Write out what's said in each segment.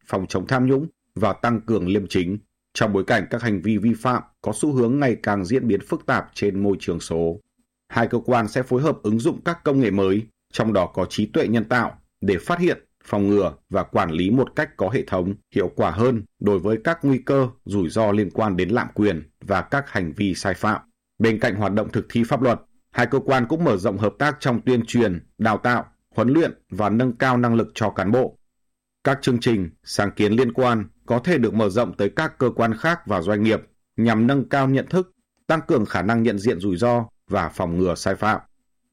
phòng chống tham nhũng và tăng cường liêm chính trong bối cảnh các hành vi vi phạm có xu hướng ngày càng diễn biến phức tạp trên môi trường số. Hai cơ quan sẽ phối hợp ứng dụng các công nghệ mới, trong đó có trí tuệ nhân tạo, để phát hiện, phòng ngừa và quản lý một cách có hệ thống, hiệu quả hơn đối với các nguy cơ, rủi ro liên quan đến lạm quyền và các hành vi sai phạm. Bên cạnh hoạt động thực thi pháp luật, hai cơ quan cũng mở rộng hợp tác trong tuyên truyền, đào tạo, huấn luyện và nâng cao năng lực cho cán bộ. Các chương trình, sáng kiến liên quan có thể được mở rộng tới các cơ quan khác và doanh nghiệp nhằm nâng cao nhận thức, tăng cường khả năng nhận diện rủi ro và phòng ngừa sai phạm.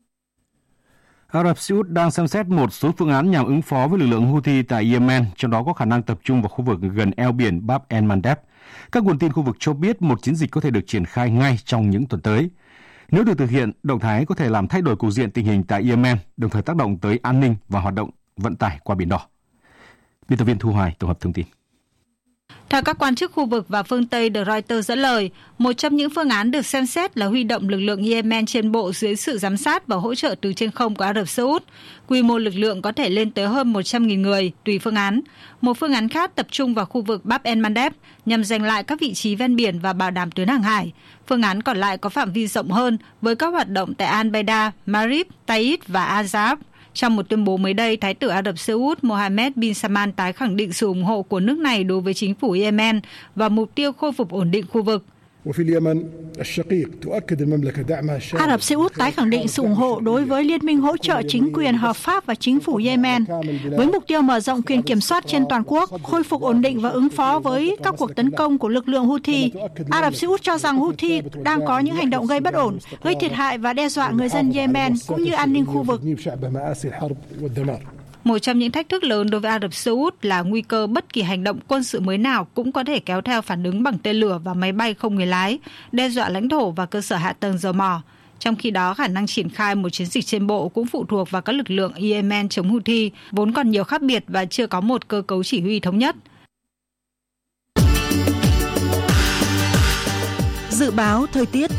Ả Rập Xê Út đang xem xét một số phương án nhằm ứng phó với lực lượng Houthi tại Yemen, trong đó có khả năng tập trung vào khu vực gần eo biển Bab el-Mandeb. Các nguồn tin khu vực cho biết một chiến dịch có thể được triển khai ngay trong những tuần tới. Nếu được thực hiện, động thái có thể làm thay đổi cục diện tình hình tại Yemen, đồng thời tác động tới an ninh và hoạt động vận tải qua Biển Đỏ. Biên tập viên Thu Hoài tổng hợp thông tin. Theo các quan chức khu vực và phương Tây được Reuters dẫn lời, một trong những phương án được xem xét là huy động lực lượng Yemen trên bộ dưới sự giám sát và hỗ trợ từ trên không của Ả Rập Xê Út. Quy mô lực lượng có thể lên tới hơn 100.000 người, tùy phương án. Một phương án khác tập trung vào khu vực Bab el-Mandeb nhằm giành lại các vị trí ven biển và bảo đảm tuyến hàng hải. Phương án còn lại có phạm vi rộng hơn với các hoạt động tại Al-Baida, Marib, Taiz và Al-Zaab. Trong một tuyên bố mới đây, Thái tử Ả Rập Xê Út Mohammed bin Salman tái khẳng định sự ủng hộ của nước này đối với chính phủ Yemen và mục tiêu khôi phục ổn định khu vực. Ả Rập Xê Út tái khẳng định sự ủng hộ đối với liên minh hỗ trợ chính quyền hợp pháp và chính phủ Yemen, với mục tiêu mở rộng quyền kiểm soát trên toàn quốc, khôi phục ổn định và ứng phó với các cuộc tấn công của lực lượng Houthi. Ả Rập Xê Út cho rằng Houthi đang có những hành động gây bất ổn, gây thiệt hại và đe dọa người dân Yemen cũng như an ninh khu vực. Một trong những thách thức lớn đối với Ả Rập Xê Út là nguy cơ bất kỳ hành động quân sự mới nào cũng có thể kéo theo phản ứng bằng tên lửa và máy bay không người lái, đe dọa lãnh thổ và cơ sở hạ tầng dầu mỏ. Trong khi đó, khả năng triển khai một chiến dịch trên bộ cũng phụ thuộc vào các lực lượng Yemen chống Houthi, vốn còn nhiều khác biệt và chưa có một cơ cấu chỉ huy thống nhất. Dự báo thời tiết.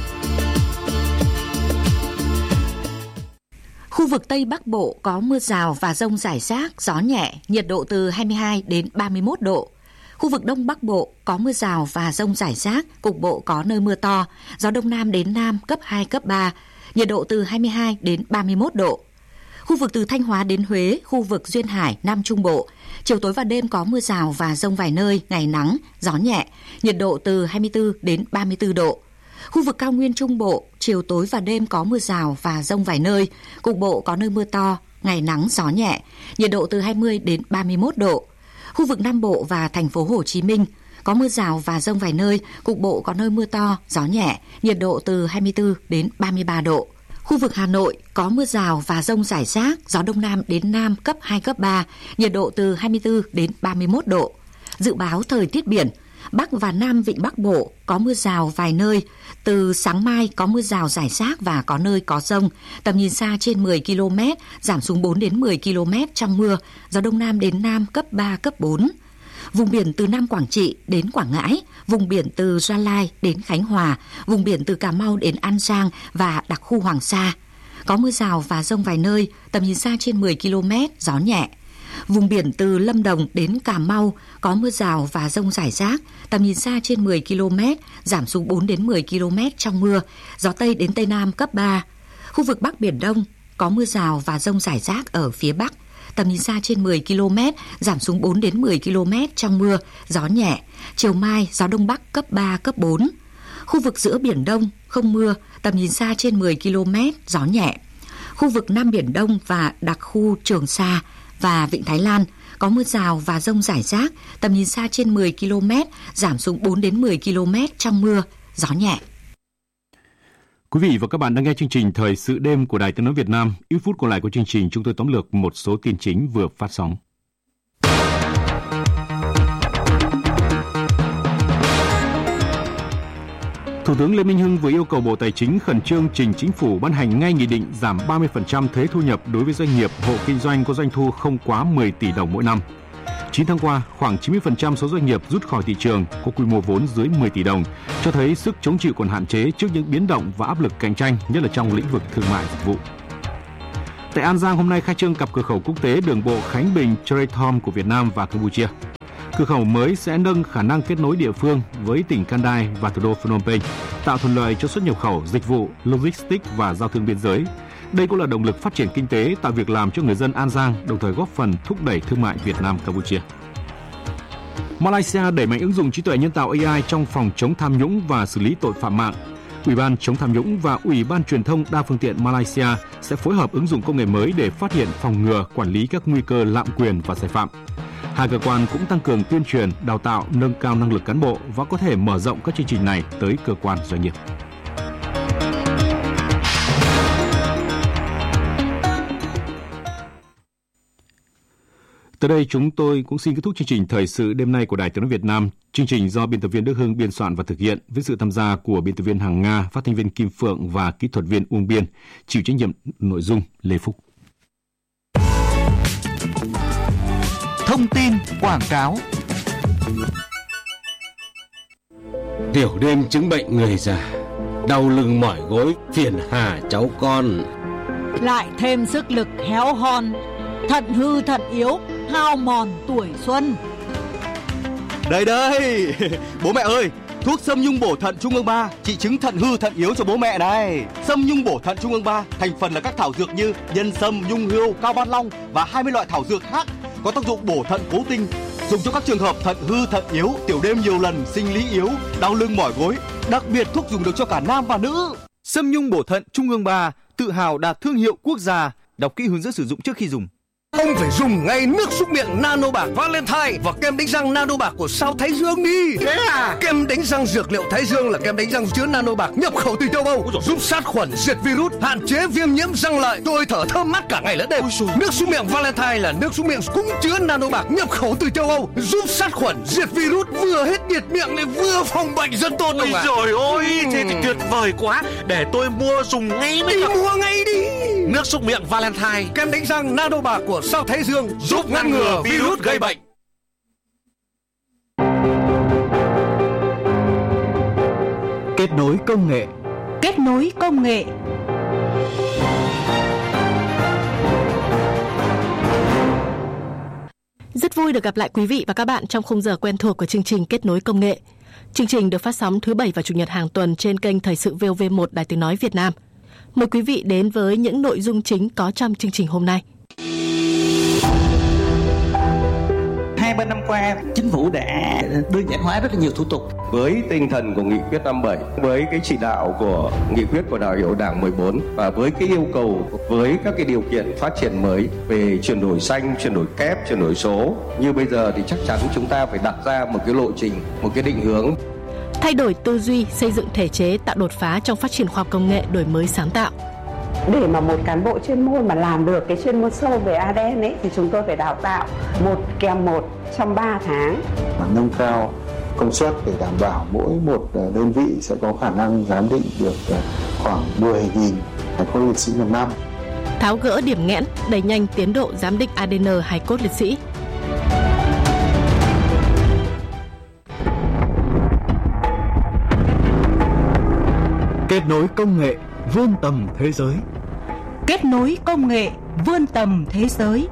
Khu vực Tây Bắc Bộ có mưa rào và dông rải rác, gió nhẹ, nhiệt độ từ 22 đến 31 độ. Khu vực Đông Bắc Bộ có mưa rào và dông rải rác, cục bộ có nơi mưa to, gió Đông Nam đến Nam cấp 2, cấp 3, nhiệt độ từ 22 đến 31 độ. Khu vực từ Thanh Hóa đến Huế, khu vực Duyên Hải, Nam Trung Bộ, chiều tối và đêm có mưa rào và dông vài nơi, ngày nắng, gió nhẹ, nhiệt độ từ 24 đến 34 độ. Khu vực cao nguyên Trung Bộ, chiều tối và đêm có mưa rào và dông vài nơi, cục bộ có nơi mưa to, ngày nắng gió nhẹ, nhiệt độ từ 20 đến 31 độ. Khu vực Nam Bộ và thành phố Hồ Chí Minh có mưa rào và dông vài nơi, cục bộ có nơi mưa to, gió nhẹ, nhiệt độ từ 24 đến 33 độ. Khu vực Hà Nội có mưa rào và dông rải rác, gió Đông Nam đến Nam cấp 2, cấp 3, nhiệt độ từ 24 đến 31 độ. Dự báo thời tiết biển, Bắc và Nam Vịnh Bắc Bộ có mưa rào vài nơi, từ sáng mai có mưa rào rải rác và có nơi có dông, tầm nhìn xa trên 10 km, giảm xuống 4 đến 10 km trong mưa, gió Đông Nam đến Nam cấp 3, cấp 4. Vùng biển từ Nam Quảng Trị đến Quảng Ngãi, vùng biển từ Gia Lai đến Khánh Hòa, vùng biển từ Cà Mau đến An Giang và đặc khu Hoàng Sa. Có mưa rào và dông vài nơi, tầm nhìn xa trên 10 km, gió nhẹ. Vùng biển từ Lâm Đồng đến Cà Mau có mưa rào và dông rải rác, tầm nhìn xa trên 10 km, giảm xuống 4 đến 10 km trong mưa, gió Tây đến Tây Nam cấp 3. Khu vực Bắc Biển Đông có mưa rào và dông rải rác ở phía Bắc, tầm nhìn xa trên 10 km, giảm xuống 4 đến 10 km trong mưa, gió nhẹ, chiều mai gió Đông Bắc cấp 3, cấp 4. Khu vực giữa Biển Đông không mưa, tầm nhìn xa trên 10 km, gió nhẹ. Khu vực Nam Biển Đông và đặc khu Trường Sa và Vịnh Thái Lan có mưa rào và dông rải rác, tầm nhìn xa trên 10 km, giảm xuống 4 đến 10 km trong mưa, gió nhẹ. Quý vị và các bạn đang nghe chương trình Thời sự đêm của Đài Tiếng nói Việt Nam. Ít phút còn lại của chương trình, chúng tôi tóm lược một số tin chính vừa phát sóng. Thủ tướng Lê Minh Hưng vừa yêu cầu Bộ Tài chính khẩn trương trình Chính phủ ban hành ngay nghị định giảm 30% thuế thu nhập đối với doanh nghiệp, hộ kinh doanh có doanh thu không quá 10 tỷ đồng mỗi năm. 9 tháng qua, khoảng 90% số doanh nghiệp rút khỏi thị trường có quy mô vốn dưới 10 tỷ đồng, cho thấy sức chống chịu còn hạn chế trước những biến động và áp lực cạnh tranh, nhất là trong lĩnh vực thương mại dịch vụ. Tại An Giang, hôm nay khai trương cặp cửa khẩu quốc tế đường bộ Khánh Bình Charetom của Việt Nam và Campuchia. Cửa khẩu mới sẽ nâng khả năng kết nối địa phương với tỉnh Kandai và thủ đô Phnom Penh, tạo thuận lợi cho xuất nhập khẩu, dịch vụ, logistics và giao thương biên giới. Đây cũng là động lực phát triển kinh tế, tạo việc làm cho người dân An Giang, đồng thời góp phần thúc đẩy thương mại Việt Nam-Campuchia. Malaysia đẩy mạnh ứng dụng trí tuệ nhân tạo AI trong phòng chống tham nhũng và xử lý tội phạm mạng. Ủy ban chống tham nhũng và Ủy ban truyền thông đa phương tiện Malaysia sẽ phối hợp ứng dụng công nghệ mới để phát hiện, phòng ngừa, quản lý các nguy cơ lạm quyền và sai phạm. Hai cơ quan cũng tăng cường tuyên truyền, đào tạo, nâng cao năng lực cán bộ và có thể mở rộng các chương trình này tới cơ quan doanh nghiệp. Tới đây chúng tôi cũng xin kết thúc chương trình Thời sự đêm nay của Đài Tiếng nói Việt Nam. Chương trình do biên tập viên Đức Hưng biên soạn và thực hiện với sự tham gia của biên tập viên Hằng Nga, phát thanh viên Kim Phượng và kỹ thuật viên Uông Biên. Chịu trách nhiệm nội dung Lê Phúc. Thông tin quảng cáo. Tiểu đêm chứng bệnh người già, đau lưng mỏi gối, phiền hà cháu con. Lại thêm sức lực héo hon, thận hư thận yếu, hao mòn tuổi xuân. Đây, bố mẹ ơi, thuốc Sâm Nhung bổ thận Trung ương 3 trị chứng thận hư thận yếu cho bố mẹ này. Sâm Nhung bổ thận Trung ương 3 thành phần là các thảo dược như nhân sâm, nhung hươu, cao ban long và 20 loại thảo dược khác có tác dụng bổ thận cố tinh, dùng cho các trường hợp thận hư thận yếu, tiểu đêm nhiều lần, sinh lý yếu, đau lưng mỏi gối. Đặc biệt thuốc dùng được cho cả nam và nữ. Sâm Nhung bổ thận Trung ương 3 tự hào đạt thương hiệu quốc gia. Đọc kỹ hướng dẫn sử dụng trước khi dùng. Ông phải dùng ngay nước súc miệng Nano Bạc Valentine và kem đánh răng Nano Bạc của Sao Thái Dương đi. Thế à? Kem đánh răng dược liệu Thái Dương là kem đánh răng chứa Nano Bạc nhập khẩu từ châu Âu, giúp sát khuẩn, diệt virus, hạn chế viêm nhiễm răng lợi, tôi thở thơm mát cả ngày lẫn đêm. Nước súc miệng Valentine là nước súc miệng cũng chứa Nano Bạc nhập khẩu từ châu Âu, giúp sát khuẩn, diệt virus, vừa hết nhiệt miệng lại vừa phòng bệnh rất tốt. Ôi trời ơi, thế thì tuyệt vời quá. Để tôi mua dùng ngay mới được. Mua ngay đi. Nước súc miệng Valentine, kem đánh răng Nano Bạc của Sao Thái Dương giúp ngăn ngừa virus gây bệnh. Kết nối công nghệ. Kết nối công nghệ. Rất vui được gặp lại quý vị và các bạn trong khung giờ quen thuộc của chương trình Kết nối công nghệ. Chương trình được phát sóng thứ Bảy và Chủ nhật hàng tuần trên kênh Thời sự VOV1 Đài Tiếng nói Việt Nam. Mời quý vị đến với những nội dung chính có trong chương trình hôm nay. 2-3 năm qua, chính phủ đã đơn giản hóa rất là nhiều thủ tục. Với tinh thần của nghị quyết 57, với cái chỉ đạo của nghị quyết của Đại hội Đảng 14 và với cái yêu cầu, với các cái điều kiện phát triển mới về chuyển đổi xanh, chuyển đổi kép, chuyển đổi số như bây giờ thì chắc chắn chúng ta phải đặt ra một cái lộ trình, một cái định hướng. Thay đổi tư duy, xây dựng thể chế, tạo đột phá trong phát triển khoa học công nghệ, đổi mới sáng tạo. Để mà một cán bộ chuyên môn mà làm được cái chuyên môn sâu về ADN ấy thì chúng tôi phải đào tạo 1 kèm 1 trong 3 tháng. Nâng cao công suất để đảm bảo mỗi một đơn vị sẽ có khả năng giám định được khoảng 10.000 hài cốt liệt sĩ một năm. Tháo gỡ điểm nghẽn, đẩy nhanh tiến độ giám định ADN hài cốt liệt sĩ. Kết nối công nghệ vươn tầm thế giới. Kết nối công nghệ vươn tầm thế giới.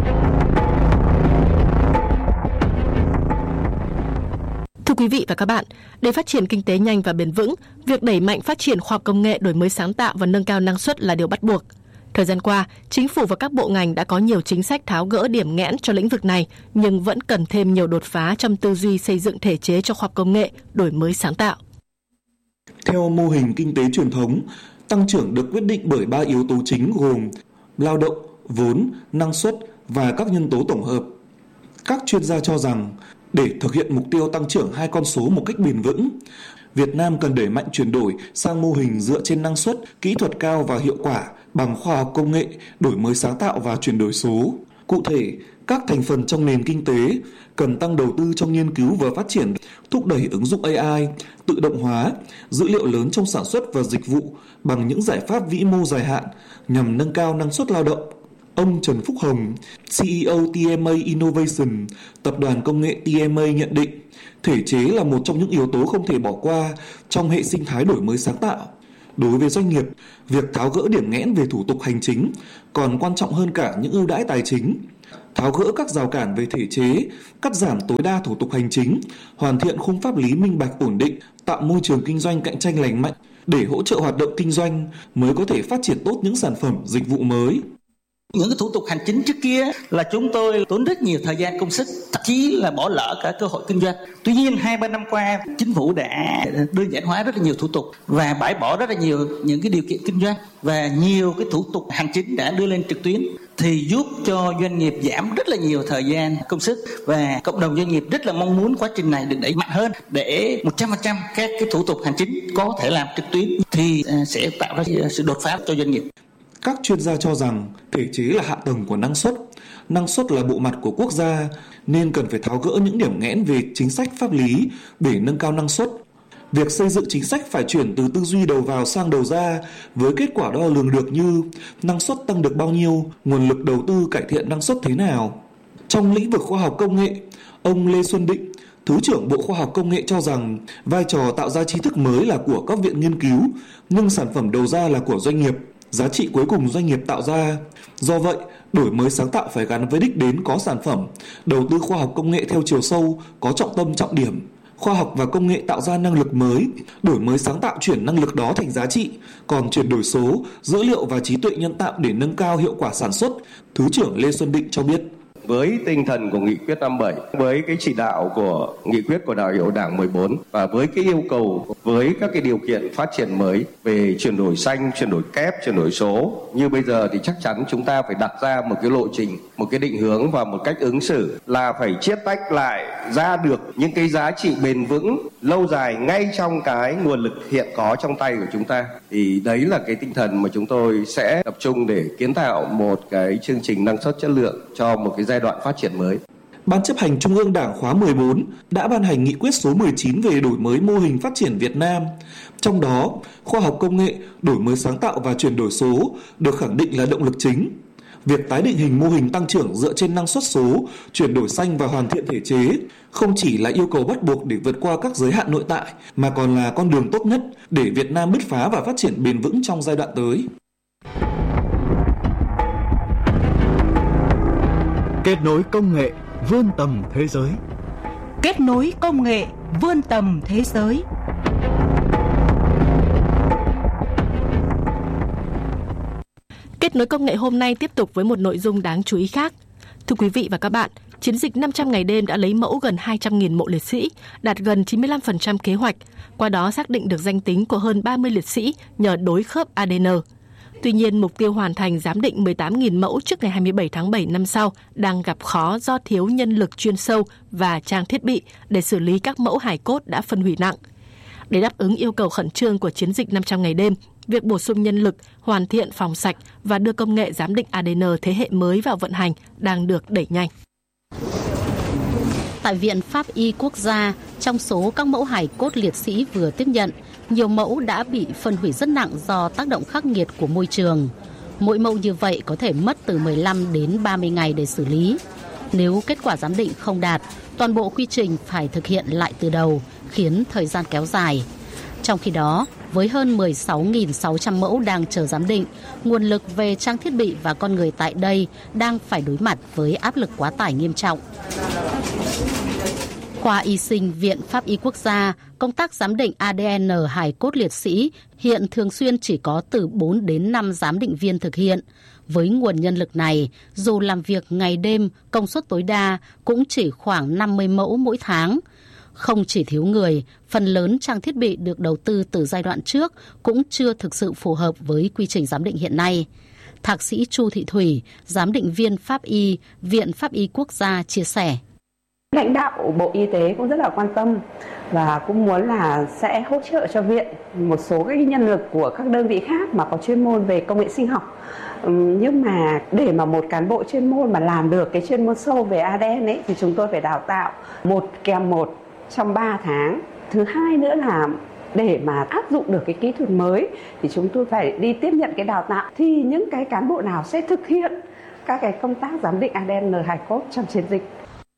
Thưa quý vị và các bạn, để phát triển kinh tế nhanh và bền vững, việc đẩy mạnh phát triển khoa học công nghệ, đổi mới sáng tạo và nâng cao năng suất là điều bắt buộc. Thời gian qua, chính phủ và các bộ ngành đã có nhiều chính sách tháo gỡ điểm nghẽn cho lĩnh vực này, nhưng vẫn cần thêm nhiều đột phá trong tư duy xây dựng thể chế cho khoa học công nghệ, đổi mới sáng tạo. Theo mô hình kinh tế truyền thống, tăng trưởng được quyết định bởi 3 yếu tố chính gồm lao động, vốn, năng suất và các nhân tố tổng hợp. Các chuyên gia cho rằng, để thực hiện mục tiêu tăng trưởng 2 con số một cách bền vững, Việt Nam cần đẩy mạnh chuyển đổi sang mô hình dựa trên năng suất, kỹ thuật cao và hiệu quả bằng khoa học công nghệ, đổi mới sáng tạo và chuyển đổi số. Cụ thể, các thành phần trong nền kinh tế cần tăng đầu tư trong nghiên cứu và phát triển, thúc đẩy ứng dụng AI, tự động hóa, dữ liệu lớn trong sản xuất và dịch vụ bằng những giải pháp vĩ mô dài hạn nhằm nâng cao năng suất lao động. Ông Trần Phúc Hồng, CEO TMA Innovation, tập đoàn công nghệ TMA nhận định, thể chế là một trong những yếu tố không thể bỏ qua trong hệ sinh thái đổi mới sáng tạo. Đối với doanh nghiệp, việc tháo gỡ điểm nghẽn về thủ tục hành chính còn quan trọng hơn cả những ưu đãi tài chính. tháo gỡ các rào cản về thể chế, cắt giảm tối đa thủ tục hành chính, hoàn thiện khung pháp lý minh bạch ổn định, tạo môi trường kinh doanh cạnh tranh lành mạnh để hỗ trợ hoạt động kinh doanh mới có thể phát triển tốt những sản phẩm, dịch vụ mới. Những cái thủ tục hành chính trước kia là chúng tôi tốn rất nhiều thời gian công sức, thậm chí là bỏ lỡ cả cơ hội kinh doanh. Tuy nhiên 2-3 năm qua, chính phủ đã đơn giản hóa rất là nhiều thủ tục và bãi bỏ rất là nhiều những cái điều kiện kinh doanh, và nhiều cái thủ tục hành chính đã đưa lên trực tuyến thì giúp cho doanh nghiệp giảm rất là nhiều thời gian công sức, và cộng đồng doanh nghiệp rất là mong muốn quá trình này được đẩy mạnh hơn để 100% các cái thủ tục hành chính có thể làm trực tuyến thì sẽ tạo ra sự đột phá cho doanh nghiệp. Các chuyên gia cho rằng thể chế là hạ tầng của năng suất là bộ mặt của quốc gia, nên cần phải tháo gỡ những điểm nghẽn về chính sách pháp lý để nâng cao năng suất. Việc xây dựng chính sách phải chuyển từ tư duy đầu vào sang đầu ra với kết quả đo lường được như năng suất tăng được bao nhiêu, nguồn lực đầu tư cải thiện năng suất thế nào. Trong lĩnh vực khoa học công nghệ, ông Lê Xuân Định, Thứ trưởng Bộ Khoa học Công nghệ cho rằng vai trò tạo ra tri thức mới là của các viện nghiên cứu, nhưng sản phẩm đầu ra là của doanh nghiệp. Giá trị cuối cùng doanh nghiệp tạo ra. Do vậy, đổi mới sáng tạo phải gắn với đích đến có sản phẩm, đầu tư khoa học công nghệ theo chiều sâu, có trọng tâm trọng điểm. Khoa học và công nghệ tạo ra năng lực mới, đổi mới sáng tạo chuyển năng lực đó thành giá trị, còn chuyển đổi số, dữ liệu và trí tuệ nhân tạo để nâng cao hiệu quả sản xuất, Thứ trưởng Lê Xuân Định cho biết. Với tinh thần của nghị quyết 57, với cái chỉ đạo của nghị quyết của Đại hội Đảng 14 và với cái yêu cầu, với các cái điều kiện phát triển mới về chuyển đổi xanh, chuyển đổi kép, chuyển đổi số như bây giờ thì chắc chắn chúng ta phải đặt ra một cái lộ trình, một cái định hướng và một cách ứng xử là phải chiết tách lại ra được những cái giá trị bền vững lâu dài ngay trong cái nguồn lực hiện có trong tay của chúng ta. Thì đấy là cái tinh thần mà chúng tôi sẽ tập trung để kiến tạo một cái chương trình năng suất chất lượng cho một cái giai đoạn phát triển mới. Ban chấp hành Trung ương Đảng khóa 14 đã ban hành nghị quyết số 19 về đổi mới mô hình phát triển Việt Nam. Trong đó, khoa học công nghệ, đổi mới sáng tạo và chuyển đổi số được khẳng định là động lực chính. Việc tái định hình mô hình tăng trưởng dựa trên năng suất số, chuyển đổi xanh và hoàn thiện thể chế không chỉ là yêu cầu bắt buộc để vượt qua các giới hạn nội tại, mà còn là con đường tốt nhất để Việt Nam bứt phá và phát triển bền vững trong giai đoạn tới. Kết nối công nghệ vươn tầm thế giới. Kết nối công nghệ vươn tầm thế giới. Kết nối công nghệ hôm nay tiếp tục với một nội dung đáng chú ý khác. Thưa quý vị và các bạn, chiến dịch 500 ngày đêm đã lấy mẫu gần 200.000 mộ liệt sĩ, đạt gần 95% kế hoạch, qua đó xác định được danh tính của hơn 30 liệt sĩ nhờ đối khớp ADN. Tuy nhiên, mục tiêu hoàn thành giám định 18.000 mẫu trước ngày 27 tháng 7 năm sau đang gặp khó do thiếu nhân lực chuyên sâu và trang thiết bị để xử lý các mẫu hài cốt đã phân hủy nặng. Để đáp ứng yêu cầu khẩn trương của chiến dịch 500 ngày đêm, việc bổ sung nhân lực, hoàn thiện phòng sạch và đưa công nghệ giám định ADN thế hệ mới vào vận hành đang được đẩy nhanh. Tại Viện Pháp y Quốc gia, trong số các mẫu hài cốt liệt sĩ vừa tiếp nhận, nhiều mẫu đã bị phân hủy rất nặng do tác động khắc nghiệt của môi trường. Mỗi mẫu như vậy có thể mất từ 15 đến 30 ngày để xử lý. Nếu kết quả giám định không đạt, toàn bộ quy trình phải thực hiện lại từ đầu, khiến thời gian kéo dài. Trong khi đó, với hơn 16.600 mẫu đang chờ giám định, nguồn lực về trang thiết bị và con người tại đây đang phải đối mặt với áp lực quá tải nghiêm trọng. Khoa y sinh Viện Pháp y Quốc gia, công tác giám định ADN hài cốt liệt sĩ hiện thường xuyên chỉ có từ 4 đến 5 giám định viên thực hiện. Với nguồn nhân lực này, dù làm việc ngày đêm, công suất tối đa cũng chỉ khoảng 50 mẫu mỗi tháng. Không chỉ thiếu người, phần lớn trang thiết bị được đầu tư từ giai đoạn trước cũng chưa thực sự phù hợp với quy trình giám định hiện nay. Thạc sĩ Chu Thị Thủy, giám định viên Pháp y, Viện Pháp y Quốc gia chia sẻ. Lãnh đạo Bộ Y tế cũng rất là quan tâm và cũng muốn là sẽ hỗ trợ cho viện một số các nhân lực của các đơn vị khác mà có chuyên môn về công nghệ sinh học. Nhưng mà để mà một cán bộ chuyên môn mà làm được cái chuyên môn sâu về ADN ấy thì chúng tôi phải đào tạo 1 trong 3 tháng. Thứ hai nữa là để mà áp dụng được cái kỹ thuật mới thì chúng tôi phải đi tiếp nhận cái đào tạo, thì những cái cán bộ nào sẽ thực hiện các cái công tác giám định ADN hài cốt trong chiến dịch.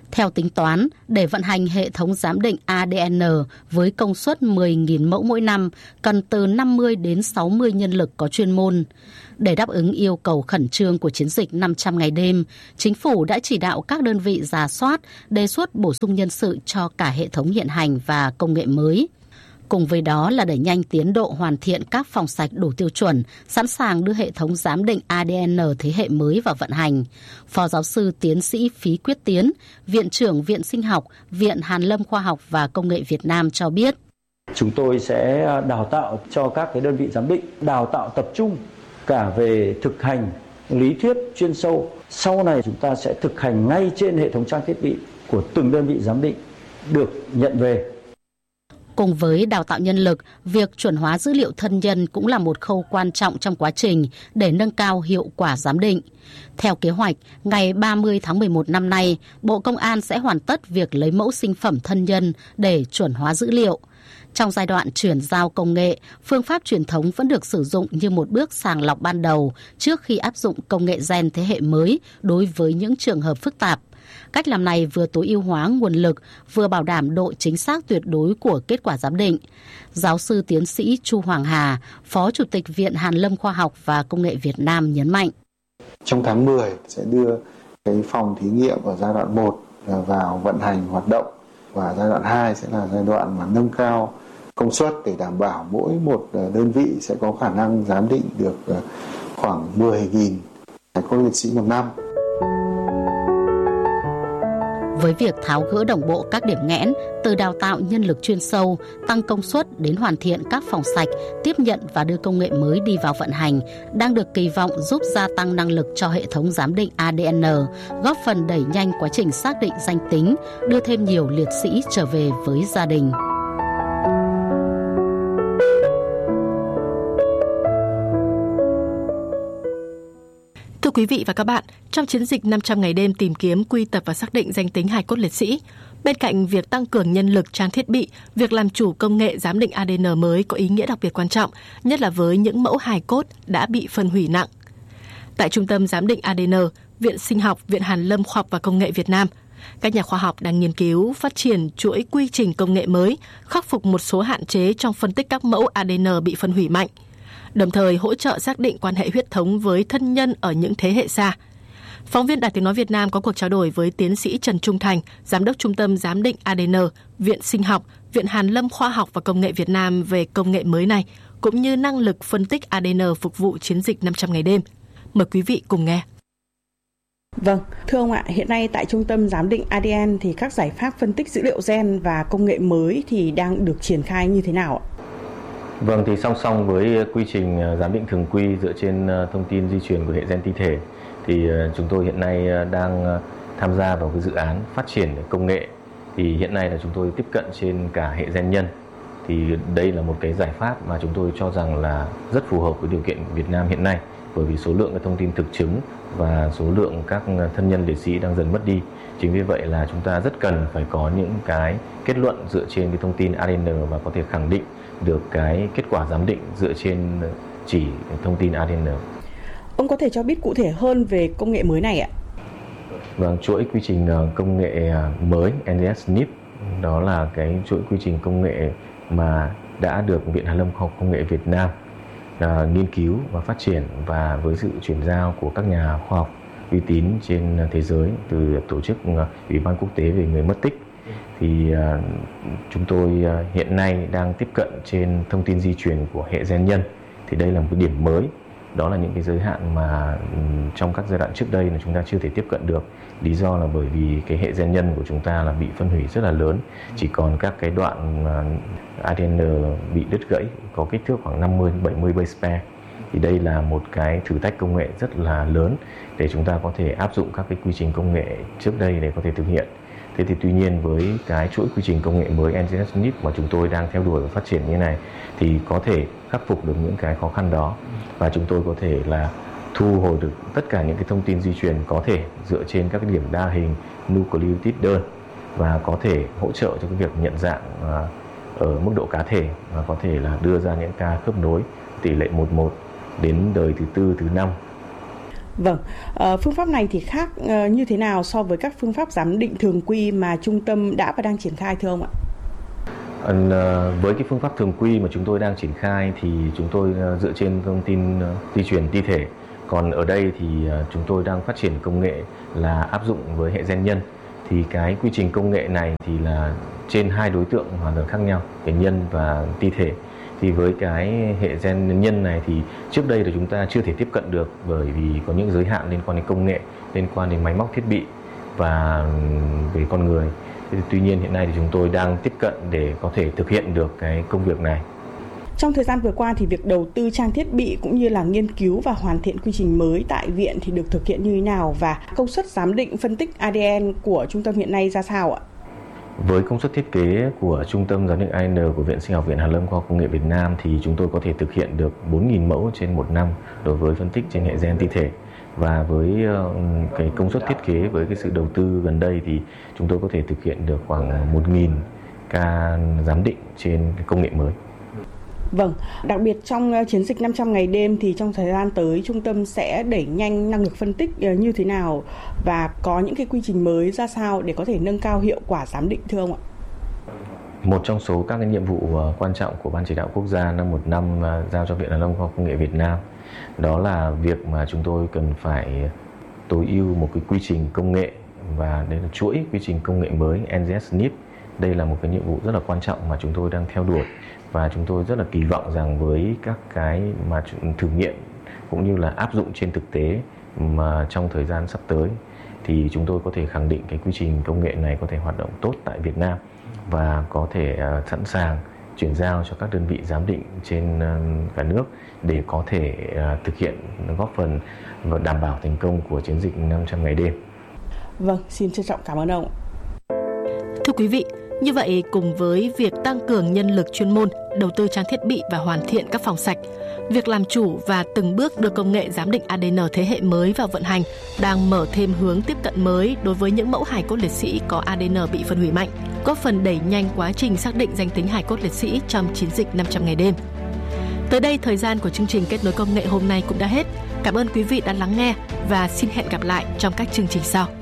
Theo tính toán, để vận hành hệ thống giám định ADN với công suất 10.000 mẫu mỗi năm, cần từ 50 đến 60 nhân lực có chuyên môn. Để đáp ứng yêu cầu khẩn trương của chiến dịch 500 ngày đêm, Chính phủ đã chỉ đạo các đơn vị rà soát, đề xuất bổ sung nhân sự cho cả hệ thống hiện hành và công nghệ mới. Cùng với đó là đẩy nhanh tiến độ hoàn thiện các phòng sạch đủ tiêu chuẩn, sẵn sàng đưa hệ thống giám định ADN thế hệ mới vào vận hành. Phó giáo sư tiến sĩ Phí Quyết Tiến, Viện trưởng Viện Sinh học, Viện Hàn Lâm Khoa học và Công nghệ Việt Nam cho biết. Chúng tôi sẽ đào tạo cho các cái đơn vị giám định, đào tạo tập trung cả về thực hành, lý thuyết chuyên sâu. Sau này chúng ta sẽ thực hành ngay trên hệ thống trang thiết bị của từng đơn vị giám định được nhận về. Cùng với đào tạo nhân lực, việc chuẩn hóa dữ liệu thân nhân cũng là một khâu quan trọng trong quá trình để nâng cao hiệu quả giám định. Theo kế hoạch, ngày 30 tháng 11 năm nay, Bộ Công an sẽ hoàn tất việc lấy mẫu sinh phẩm thân nhân để chuẩn hóa dữ liệu. Trong giai đoạn chuyển giao công nghệ, phương pháp truyền thống vẫn được sử dụng như một bước sàng lọc ban đầu trước khi áp dụng công nghệ gen thế hệ mới đối với những trường hợp phức tạp. Cách làm này vừa tối ưu hóa nguồn lực, vừa bảo đảm độ chính xác tuyệt đối của kết quả giám định. Giáo sư tiến sĩ Chu Hoàng Hà, Phó Chủ tịch Viện Hàn Lâm Khoa học và Công nghệ Việt Nam nhấn mạnh. Trong tháng 10 sẽ đưa cái phòng thí nghiệm ở giai đoạn 1 vào vận hành hoạt động, và giai đoạn 2 sẽ là giai đoạn mà nâng cao công suất để đảm bảo mỗi một đơn vị sẽ có khả năng giám định được khoảng 10.000 hải cốt liệt sĩ một năm. Với việc tháo gỡ đồng bộ các điểm nghẽn, từ đào tạo nhân lực chuyên sâu, tăng công suất đến hoàn thiện các phòng sạch, tiếp nhận và đưa công nghệ mới đi vào vận hành, đang được kỳ vọng giúp gia tăng năng lực cho hệ thống giám định ADN, góp phần đẩy nhanh quá trình xác định danh tính, đưa thêm nhiều liệt sĩ trở về với gia đình. Thưa quý vị và các bạn, trong chiến dịch 500 ngày đêm tìm kiếm, quy tập và xác định danh tính hài cốt liệt sĩ, bên cạnh việc tăng cường nhân lực, trang thiết bị, việc làm chủ công nghệ giám định ADN mới có ý nghĩa đặc biệt quan trọng, nhất là với những mẫu hài cốt đã bị phân hủy nặng. Tại Trung tâm Giám định ADN, Viện Sinh học, Viện Hàn Lâm Khoa học và Công nghệ Việt Nam, các nhà khoa học đang nghiên cứu, phát triển chuỗi quy trình công nghệ mới, khắc phục một số hạn chế trong phân tích các mẫu ADN bị phân hủy mạnh, đồng thời hỗ trợ xác định quan hệ huyết thống với thân nhân ở những thế hệ xa. Phóng viên Đài Tiếng nói Việt Nam có cuộc trao đổi với tiến sĩ Trần Trung Thành, Giám đốc Trung tâm Giám định ADN, Viện Sinh học, Viện Hàn Lâm Khoa học và Công nghệ Việt Nam về công nghệ mới này, cũng như năng lực phân tích ADN phục vụ chiến dịch 500 ngày đêm. Mời quý vị cùng nghe. Vâng, thưa ông ạ, hiện nay tại Trung tâm Giám định ADN thì các giải pháp phân tích dữ liệu gen và công nghệ mới thì đang được triển khai như thế nào ạ? Vâng, thì song song với quy trình giám định thường quy dựa trên thông tin di truyền của hệ gen ti thể, thì chúng tôi hiện nay đang tham gia vào cái dự án phát triển công nghệ. Thì hiện nay là chúng tôi tiếp cận trên cả hệ gen nhân. Thì đây là một cái giải pháp mà chúng tôi cho rằng là rất phù hợp với điều kiện của Việt Nam hiện nay, bởi vì số lượng cái thông tin thực chứng và số lượng các thân nhân liệt sĩ đang dần mất đi. Chính vì vậy là chúng ta rất cần phải có những cái kết luận dựa trên cái thông tin ADN và có thể khẳng định được cái kết quả giám định dựa trên chỉ thông tin ADN. Ông có thể cho biết cụ thể hơn về công nghệ mới này ạ? Vâng, chuỗi quy trình công nghệ mới NGS-NIP, đó là cái chuỗi quy trình công nghệ mà đã được Viện Hàn Lâm Khoa học Công nghệ Việt Nam nghiên cứu và phát triển, và với sự chuyển giao của các nhà khoa học uy tín trên thế giới, từ tổ chức Ủy ban quốc tế về người mất tích, thì chúng tôi hiện nay đang tiếp cận trên thông tin di truyền của hệ gen nhân. Thì đây là một cái điểm mới, đó là những cái giới hạn mà trong các giai đoạn trước đây là chúng ta chưa thể tiếp cận được. Lý do là bởi vì cái hệ gen nhân của chúng ta là bị phân hủy rất là lớn, chỉ còn các cái đoạn ADN bị đứt gãy có kích thước khoảng 50-70 base pair. Thì đây là một cái thử thách công nghệ rất là lớn để chúng ta có thể áp dụng các cái quy trình công nghệ trước đây để có thể thực hiện. Thế thì tuy nhiên với cái chuỗi quy trình công nghệ mới NGS-NIP mà chúng tôi đang theo đuổi và phát triển như này thì có thể khắc phục được những cái khó khăn đó, và chúng tôi có thể là thu hồi được tất cả những cái thông tin di truyền có thể dựa trên các cái điểm đa hình nucleotide đơn, và có thể hỗ trợ cho cái việc nhận dạng ở mức độ cá thể, và có thể là đưa ra những ca khớp nối tỷ lệ 1:1 đến đời thứ 4, thứ 5. Vâng, phương pháp này thì khác như thế nào so với các phương pháp giám định thường quy mà trung tâm đã và đang triển khai thưa ông ạ? Với cái phương pháp thường quy mà chúng tôi đang triển khai thì chúng tôi dựa trên thông tin di truyền ti thể. Còn ở đây thì chúng tôi đang phát triển công nghệ là áp dụng với hệ gen nhân. Thì cái quy trình công nghệ này thì là trên 2 đối tượng hoàn toàn khác nhau, cái nhân và ti thể. Thì với cái hệ gen nhân này thì trước đây là chúng ta chưa thể tiếp cận được bởi vì có những giới hạn liên quan đến công nghệ, liên quan đến máy móc thiết bị và về con người. Tuy nhiên hiện nay thì chúng tôi đang tiếp cận để có thể thực hiện được cái công việc này. Trong thời gian vừa qua thì việc đầu tư trang thiết bị cũng như là nghiên cứu và hoàn thiện quy trình mới tại viện thì được thực hiện như thế nào và công suất giám định phân tích ADN của trung tâm hiện nay ra sao ạ? Với công suất thiết kế của Trung tâm Giám định ADN của Viện Sinh học Viện Hàn Lâm Khoa học Công nghệ Việt Nam thì chúng tôi có thể thực hiện được 4.000 mẫu trên một năm đối với phân tích trên hệ gen ti thể. Và với cái công suất thiết kế với cái sự đầu tư gần đây thì chúng tôi có thể thực hiện được khoảng 1.000 ca giám định trên công nghệ mới. Vâng, đặc biệt trong chiến dịch 500 ngày đêm thì trong thời gian tới trung tâm sẽ đẩy nhanh năng lực phân tích như thế nào và có những cái quy trình mới ra sao để có thể nâng cao hiệu quả giám định thưa ông ạ? Một trong số các cái nhiệm vụ quan trọng của Ban Chỉ đạo Quốc gia năm 1 năm giao cho Viện Hàn Lâm Khoa học Công nghệ Việt Nam đó là việc mà chúng tôi cần phải tối ưu một cái quy trình công nghệ và đây là chuỗi quy trình công nghệ mới NGS-NIPT. Đây là một cái nhiệm vụ rất là quan trọng mà chúng tôi đang theo đuổi và chúng tôi rất là kỳ vọng rằng với các cái mà thử nghiệm cũng như là áp dụng trên thực tế mà trong thời gian sắp tới thì chúng tôi có thể khẳng định cái quy trình công nghệ này có thể hoạt động tốt tại Việt Nam và có thể sẵn sàng chuyển giao cho các đơn vị giám định trên cả nước để có thể thực hiện góp phần và đảm bảo thành công của chiến dịch 500 ngày đêm. Vâng, xin trân trọng cảm ơn ông. Thưa quý vị, như vậy cùng với việc tăng cường nhân lực chuyên môn, đầu tư trang thiết bị và hoàn thiện các phòng sạch, việc làm chủ và từng bước đưa công nghệ giám định ADN thế hệ mới vào vận hành đang mở thêm hướng tiếp cận mới đối với những mẫu hài cốt liệt sĩ có ADN bị phân hủy mạnh, góp phần đẩy nhanh quá trình xác định danh tính hài cốt liệt sĩ trong chiến dịch 500 ngày đêm. Tới đây, thời gian của chương trình Kết nối công nghệ hôm nay cũng đã hết. Cảm ơn quý vị đã lắng nghe và xin hẹn gặp lại trong các chương trình sau.